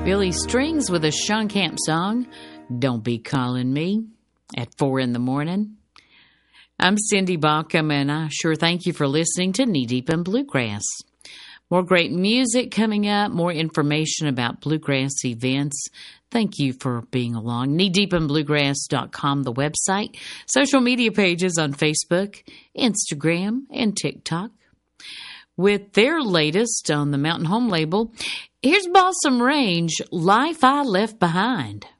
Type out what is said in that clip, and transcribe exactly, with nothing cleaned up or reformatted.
Billy Strings with a Sean Camp song, Don't Be Calling Me, at four in the morning. I'm Cindy Baucom, and I sure thank you for listening to Knee Deep in Bluegrass. More great music coming up, more information about bluegrass events. Thank you for being along. knee deep in bluegrass dot com, the website. Social media pages on Facebook, Instagram, and TikTok. With their latest on the Mountain Home label, here's Balsam Range, Life I Left Behind.